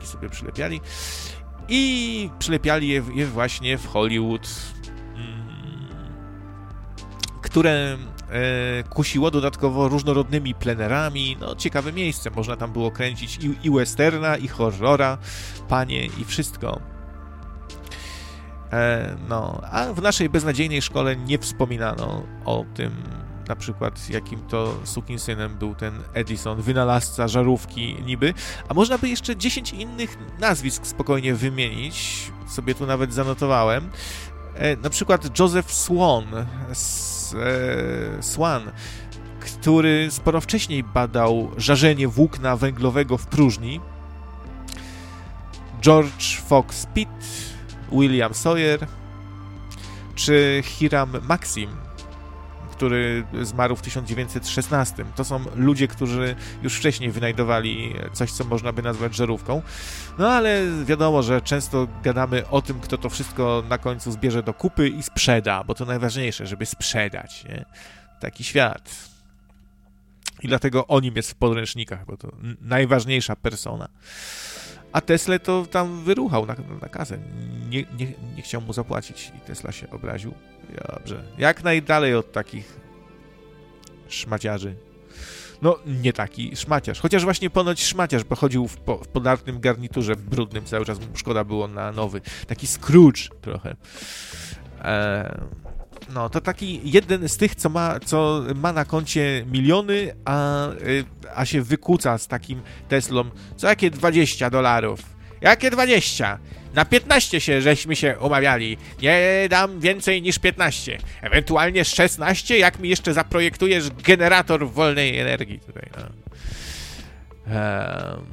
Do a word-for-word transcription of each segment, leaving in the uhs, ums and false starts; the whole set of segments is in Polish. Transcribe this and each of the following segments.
sobie przylepiali. I przylepiali je, je właśnie w Hollywood, które e, kusiło dodatkowo różnorodnymi plenerami. No, ciekawe miejsce. Można tam było kręcić i, i westerna, i horrora, panie, i wszystko. E, no, a w naszej beznadziejnej szkole nie wspominano o tym, na przykład jakim to sukinsynem był ten Edison, wynalazca żarówki niby. A można by jeszcze dziesięć innych nazwisk spokojnie wymienić. Sobie tu nawet zanotowałem. E, na przykład Joseph Swan, S, e, Swan, który sporo wcześniej badał żarzenie włókna węglowego w próżni. George Fox Pitt, William Sawyer, czy Hiram Maxim, który zmarł w tysiąc dziewięćset szesnastym. To są ludzie, którzy już wcześniej wynajdowali coś, co można by nazwać żarówką. No ale wiadomo, że często gadamy o tym, kto to wszystko na końcu zbierze do kupy i sprzeda, bo to najważniejsze, żeby sprzedać, nie? Taki świat. I dlatego o nim jest w podręcznikach, bo to najważniejsza persona. A Tesla to tam wyruchał na, na kasę. Nie, nie, nie chciał mu zapłacić i Tesla się obraził. Dobrze. Jak najdalej od takich szmaciarzy. No, nie taki szmaciarz. Chociaż właśnie ponoć szmaciarz, bo chodził w, po, w podartym garniturze brudnym cały czas. Szkoda było na nowy. Taki Scrooge trochę. Eee, no, to taki jeden z tych, co ma, co ma na koncie miliony, a, a się wykłóca z takim Teslą. Co jakie dwadzieścia dolarów? Jakie dwadzieścia? Na piętnaście się żeśmy się umawiali. Nie dam więcej niż piętnaście. Ewentualnie szesnaście, jak mi jeszcze zaprojektujesz generator wolnej energii tutaj. No. Um.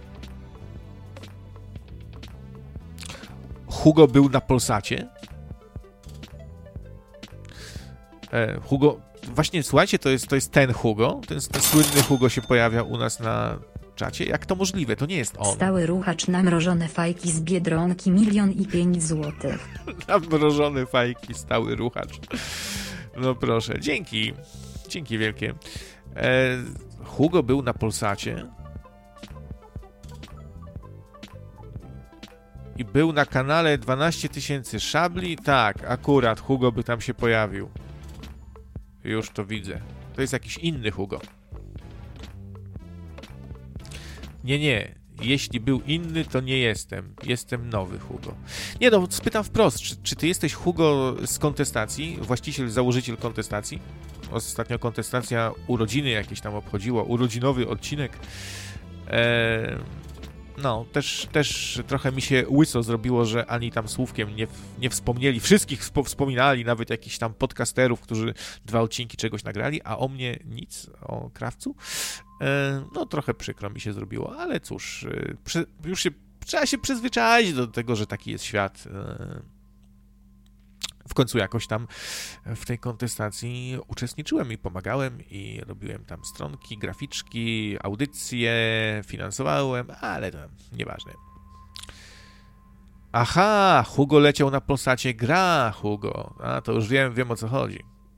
Hugo był na Polsacie. E, Hugo, właśnie słuchajcie, to jest, to jest ten Hugo. Ten, ten słynny Hugo się pojawia u nas na czacie. Jak to możliwe? To nie jest on. Stały ruchacz na mrożone fajki z Biedronki milion i pięć złotych. Na mrożone fajki stały ruchacz. No proszę. Dzięki. Dzięki wielkie. E, Hugo był na Polsacie. I był na kanale dwanaście tysięcy szabli. Tak, akurat Hugo by tam się pojawił. Już to widzę. To jest jakiś inny Hugo. Nie, nie. Jeśli był inny, to nie jestem. Jestem nowy Hugo. Nie no, spytam wprost, czy, czy ty jesteś Hugo z Kontestacji? Właściciel, założyciel Kontestacji? Ostatnio Kontestacja urodziny jakieś tam obchodziła. Urodzinowy odcinek. Eee, no, też, też trochę mi się łyso zrobiło, że ani tam słówkiem nie, nie wspomnieli. Wszystkich wspo- wspominali, nawet jakichś tam podcasterów, którzy dwa odcinki czegoś nagrali, a o mnie nic, o Krawcu. No trochę przykro mi się zrobiło, ale cóż, już się, trzeba się przyzwyczaić do tego, że taki jest świat. W końcu jakoś tam w tej kontestacji uczestniczyłem i pomagałem i robiłem tam stronki, graficzki, audycje, finansowałem, ale to nieważne. Aha, Hugo leciał na Polsacie, gra Hugo, a to już wiem, wiem o co chodzi.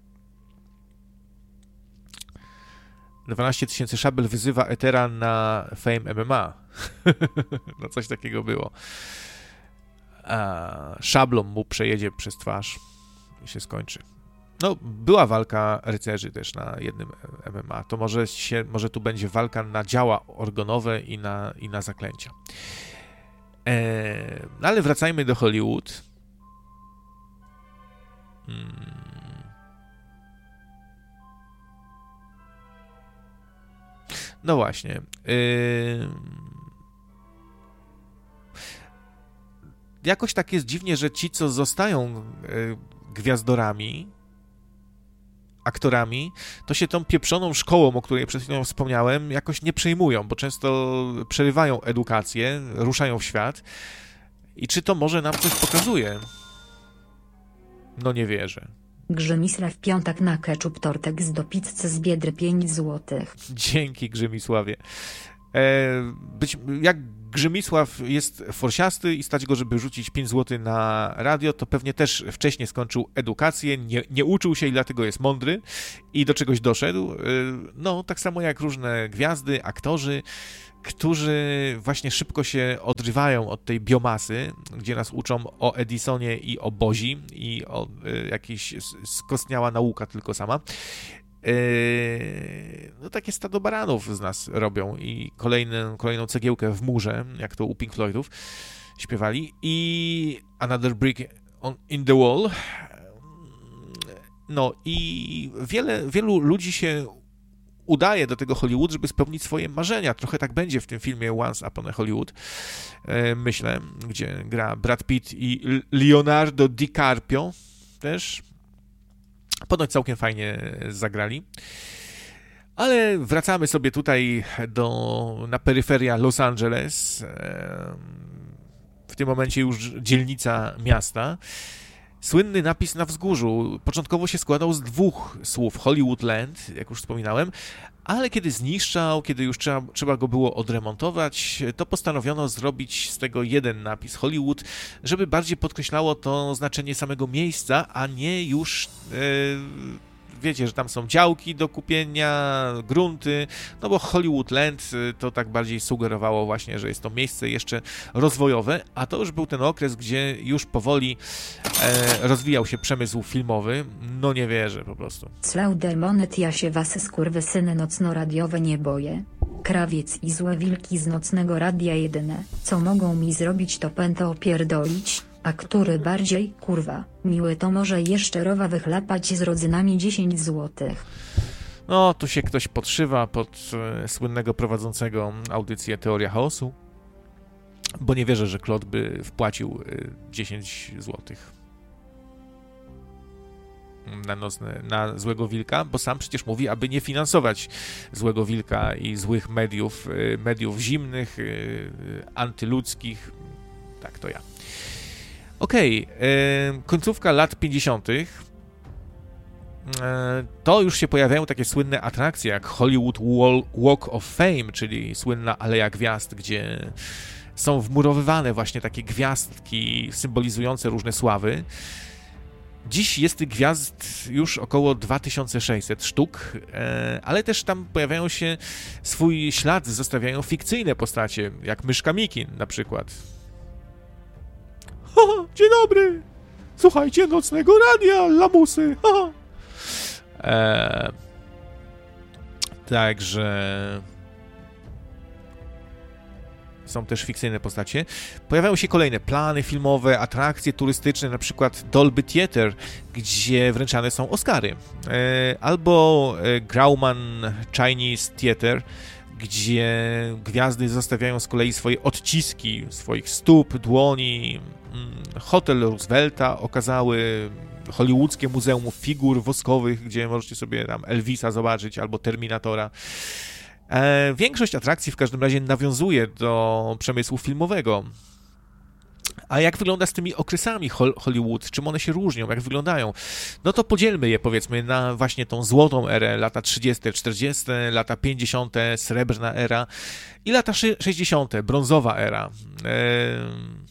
dwanaście tysięcy szabel wyzywa Etera na Fame M M A. No coś takiego było. A szablą mu przejedzie przez twarz i się skończy. No, była walka rycerzy też na jednym M M A. To może, się, może tu będzie walka na działa organowe i na, i na zaklęcia. Eee, no ale wracajmy do Hollywood. Hmm. No właśnie. Yy... Jakoś tak jest dziwnie, że ci, co zostają yy, gwiazdorami, aktorami, to się tą pieprzoną szkołą, o której przed chwilą wspomniałem, jakoś nie przejmują, bo często przerywają edukację, ruszają w świat. I czy to może nam coś pokazuje? No nie wierzę. Grzymisław Piątak na ketchup tortek z do pizzy z Biedry pięć złotych. Dzięki Grzymisławie. E, być, jak Grzymisław jest forsiasty i stać go, żeby rzucić pięć złotych na radio, to pewnie też wcześniej skończył edukację, nie, nie uczył się i dlatego jest mądry i do czegoś doszedł. E, no, tak samo jak różne gwiazdy, aktorzy. którzy właśnie szybko się odrywają od tej biomasy, gdzie nas uczą o Edisonie i o Bozi i o y, jakiejś skostniała nauka tylko sama. Y, no takie stado baranów z nas robią i kolejny, kolejną cegiełkę w murze, jak to u Pink Floydów śpiewali, i Another Brick on, in the Wall. No i wiele, wielu ludzi się udaje do tego Hollywood, żeby spełnić swoje marzenia. Trochę tak będzie w tym filmie Once Upon a Hollywood, myślę, gdzie gra Brad Pitt i Leonardo DiCaprio też. Ponoć całkiem fajnie zagrali. Ale wracamy sobie tutaj do, na peryferia Los Angeles. W tym momencie już dzielnica miasta. Słynny napis na wzgórzu początkowo się składał z dwóch słów, Hollywoodland, jak już wspominałem, ale kiedy zniszczał, kiedy już trzeba, trzeba go było odremontować, to postanowiono zrobić z tego jeden napis, Hollywood, żeby bardziej podkreślało to znaczenie samego miejsca, a nie już... Yy, wiecie, że tam są działki do kupienia, grunty, no bo Hollywoodland to tak bardziej sugerowało właśnie, że jest to miejsce jeszcze rozwojowe, a to już był ten okres, gdzie już powoli e, rozwijał się przemysł filmowy. No nie wierzę po prostu. Slaudermonet, ja się was skurwysyny nocno-radiowe nie boję. Krawiec i złe wilki z nocnego radia jedyne, co mogą mi zrobić, to pętę opierdolić. A który bardziej, kurwa, miły, to może jeszcze rowa wychlapać z rodzynami dziesięć złotych. No, tu się ktoś podszywa pod e, słynnego prowadzącego audycję Teoria Chaosu, bo nie wierzę, że Claude by wpłacił e, dziesięć złotych na, nocne, na Złego Wilka, bo sam przecież mówi, aby nie finansować Złego Wilka i złych mediów, e, mediów zimnych, e, antyludzkich. Tak, to ja. Okej, okay, końcówka lat pięćdziesiątych. E, to już się pojawiają takie słynne atrakcje jak Hollywood Walk of Fame, czyli słynna Aleja Gwiazd, gdzie są wmurowywane właśnie takie gwiazdki symbolizujące różne sławy. Dziś jest tych gwiazd już około dwa tysiące sześćset sztuk, e, ale też tam pojawiają się, swój ślad zostawiają fikcyjne postacie, jak Myszka Miki na przykład. Ha, dzień dobry! Słuchajcie nocnego radia, lamusy! Ha. Eee, także... Są też fikcyjne postacie. Pojawiają się kolejne plany filmowe, atrakcje turystyczne, na przykład Dolby Theatre, gdzie wręczane są Oscary. Eee, albo Grauman Chinese Theatre, gdzie gwiazdy zostawiają z kolei swoje odciski swoich stóp, dłoni. Hotel Roosevelta okazały hollywoodzkie muzeum figur woskowych, gdzie możecie sobie tam Elvisa zobaczyć albo Terminatora. E, większość atrakcji w każdym razie nawiązuje do przemysłu filmowego. A jak wygląda z tymi okresami Hollywood? Czym one się różnią? Jak wyglądają? No to podzielmy je, powiedzmy, na właśnie tą złotą erę, lata trzydzieste, czterdzieste, lata pięćdziesiąte, srebrna era i lata sześćdziesiąte, brązowa era. Eee...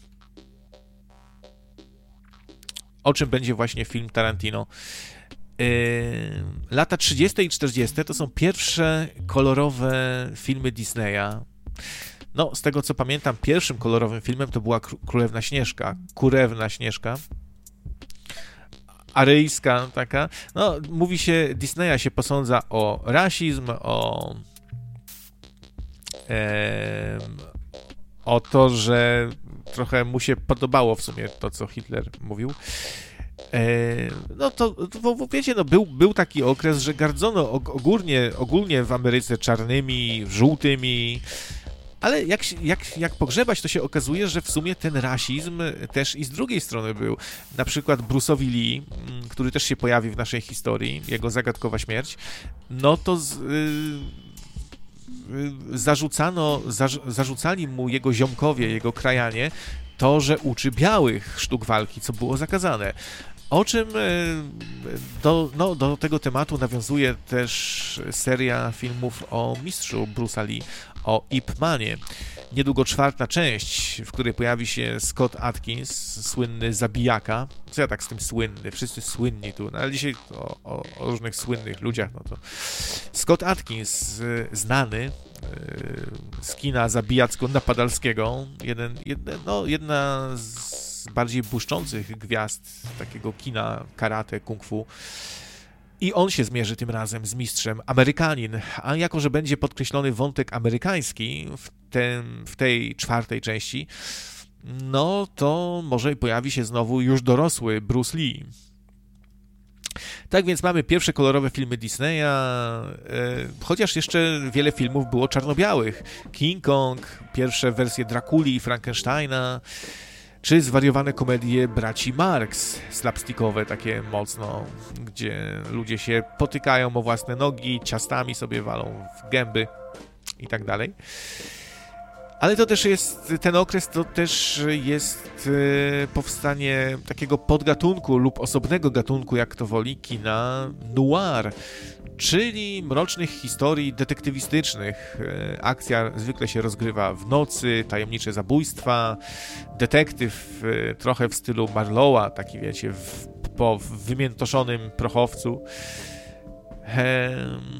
O czym będzie właśnie film Tarantino. Eee... Lata trzydzieste i czterdzieste to są pierwsze kolorowe filmy Disneya. No, z tego co pamiętam, pierwszym kolorowym filmem to była Królewna Śnieżka. Kurewna Śnieżka. Aryjska taka. No, mówi się, Disneya się posądza o rasizm, o... E, o to, że trochę mu się podobało w sumie to, co Hitler mówił. E, no to, to wiecie, no był, był taki okres, że gardzono ogólnie, ogólnie w Ameryce czarnymi, żółtymi. Ale jak, jak, jak pogrzebać, to się okazuje, że w sumie ten rasizm też i z drugiej strony był. Na przykład Bruce'owi Lee, który też się pojawi w naszej historii, jego zagadkowa śmierć, no to z, yy, zarzucano, zarz, zarzucali mu jego ziomkowie, jego krajanie, to, że uczy białych sztuk walki, co było zakazane. O czym do, no, do tego tematu nawiązuje też seria filmów o mistrzu Bruce'a Lee, o Ip Manie. Niedługo czwarta część, w której pojawi się Scott Adkins, słynny zabijaka. Co ja tak z tym słynny? Wszyscy słynni tu, no ale dzisiaj o, o, o różnych słynnych ludziach, no to Scott Adkins, znany z kina zabijacko-napadalskiego, jeden, jeden, no, jedna z bardziej błyszczących gwiazd takiego kina karate, kung fu. I on się zmierzy tym razem z mistrzem Amerykanin, a jako że będzie podkreślony wątek amerykański w, tym, w tej czwartej części, no to może pojawi się znowu już dorosły Bruce Lee. Tak więc mamy pierwsze kolorowe filmy Disneya, chociaż jeszcze wiele filmów było czarno-białych. King Kong, pierwsze wersje Drakuli i Frankensteina, czy zwariowane komedie braci Marx, slapstickowe takie mocno, gdzie ludzie się potykają o własne nogi, ciastami sobie walą w gęby i tak dalej. Ale to też jest, ten okres to też jest e, powstanie takiego podgatunku lub osobnego gatunku, jak to woli, kina noir, czyli mrocznych historii detektywistycznych. E, akcja zwykle się rozgrywa w nocy, tajemnicze zabójstwa, detektyw e, trochę w stylu Marlowa, taki wiecie, w, po w wymiętoszonym prochowcu. E,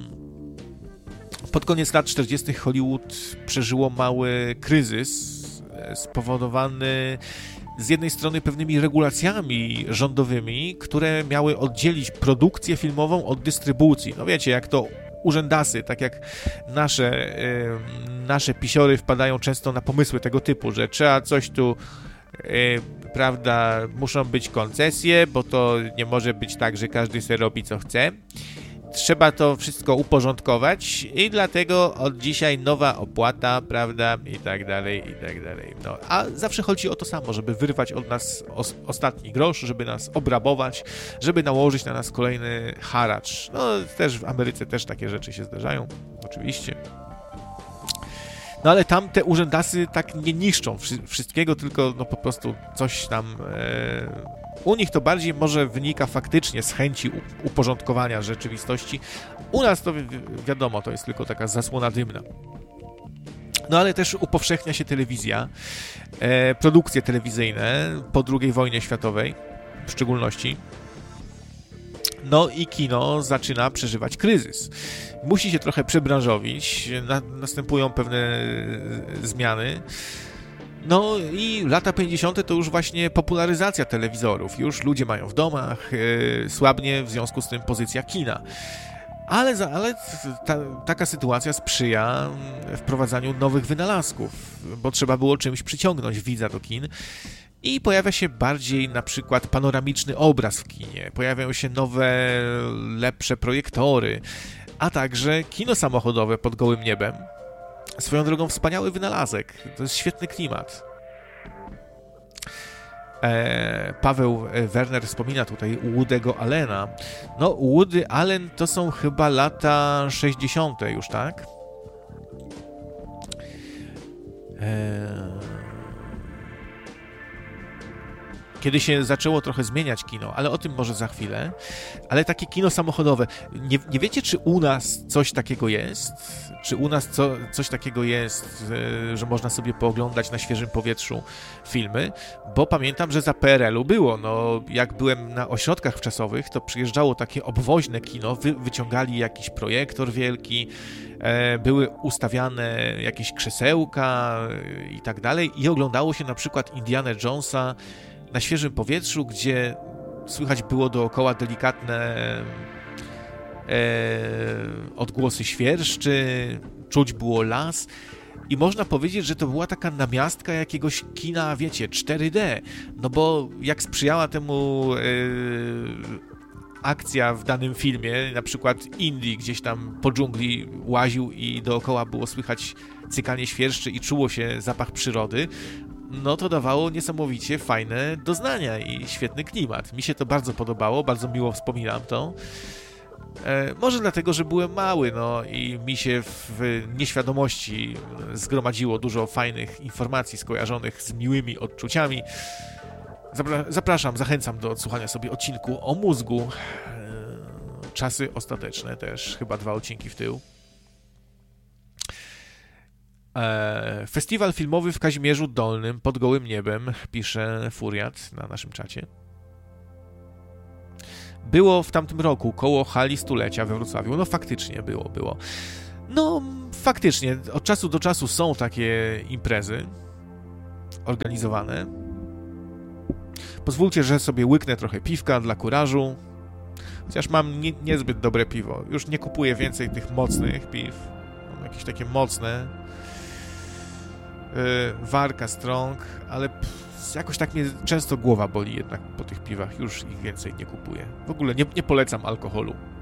Pod koniec lat czterdziestych Hollywood przeżyło mały kryzys spowodowany z jednej strony pewnymi regulacjami rządowymi, które miały oddzielić produkcję filmową od dystrybucji. No wiecie, jak to urzędasy, tak jak nasze, yy, nasze pisiory wpadają często na pomysły tego typu, że trzeba coś tu, yy, prawda, muszą być koncesje, bo to nie może być tak, że każdy sobie robi co chce. Trzeba to wszystko uporządkować i dlatego od dzisiaj nowa opłata, prawda, i tak dalej, i tak dalej. No, a zawsze chodzi o to samo, żeby wyrwać od nas os- ostatni grosz, żeby nas obrabować, żeby nałożyć na nas kolejny haracz. No, też w Ameryce też takie rzeczy się zdarzają, oczywiście. No ale tam te urzędasy tak nie niszczą wszy- wszystkiego, tylko no po prostu coś tam... E- U nich to bardziej może wynika faktycznie z chęci uporządkowania rzeczywistości. U nas to wi- wiadomo, to jest tylko taka zasłona dymna. No ale też upowszechnia się telewizja, e, produkcje telewizyjne po drugiej wojnie światowej w szczególności. No i kino zaczyna przeżywać kryzys. Musi się trochę przebranżowić, na, następują pewne zmiany. No i lata pięćdziesiąte to już właśnie popularyzacja telewizorów. Już ludzie mają w domach, yy, słabnie w związku z tym pozycja kina. Ale, za, ale ta, taka sytuacja sprzyja wprowadzaniu nowych wynalazków, bo trzeba było czymś przyciągnąć widza do kin. I pojawia się bardziej na przykład panoramiczny obraz w kinie. Pojawiają się nowe, lepsze projektory, a także kino samochodowe pod gołym niebem. Swoją drogą wspaniały wynalazek. To jest świetny klimat. E, Paweł Werner wspomina tutaj Woody'ego Allena. No, Woody Allen to są chyba lata sześćdziesiąte już, tak? E... Kiedy się zaczęło trochę zmieniać kino, ale o tym może za chwilę. Ale takie kino samochodowe. Nie, nie wiecie, czy u nas coś takiego jest? Czy u nas co, coś takiego jest, że można sobie pooglądać na świeżym powietrzu filmy? Bo pamiętam, że za P R L u było. No, jak byłem na ośrodkach wczasowych, to przyjeżdżało takie obwoźne kino, wy, wyciągali jakiś projektor wielki, e, były ustawiane jakieś krzesełka i tak dalej i oglądało się na przykład Indiana Jonesa na świeżym powietrzu, gdzie słychać było dookoła delikatne e, odgłosy świerszczy, czuć było las i można powiedzieć, że to była taka namiastka jakiegoś kina, wiecie, cztery D, no bo jak sprzyjała temu e, akcja w danym filmie, na przykład Indy gdzieś tam po dżungli łaził i dookoła było słychać cykanie świerszczy i czuło się zapach przyrody, no to dawało niesamowicie fajne doznania i świetny klimat. Mi się to bardzo podobało, bardzo miło wspominam to. E, może dlatego, że byłem mały, no i mi się w nieświadomości zgromadziło dużo fajnych informacji skojarzonych z miłymi odczuciami. Zapra- zapraszam, zachęcam do odsłuchania sobie odcinku o mózgu. E, czasy ostateczne też, chyba dwa odcinki w tył. Festiwal filmowy w Kazimierzu Dolnym pod gołym niebem, pisze Furiat na naszym czacie. Było w tamtym roku koło hali stulecia we Wrocławiu. No faktycznie było, było. No, faktycznie, od czasu do czasu są takie imprezy organizowane. Pozwólcie, że sobie łyknę trochę piwka dla kurażu. Chociaż mam nie, niezbyt dobre piwo. Już nie kupuję więcej tych mocnych piw. Mam jakieś takie mocne. Yy, Warka Strong, ale pff, jakoś tak mnie często głowa boli jednak po tych piwach. Już ich więcej nie kupuję. W ogóle nie, nie polecam alkoholu.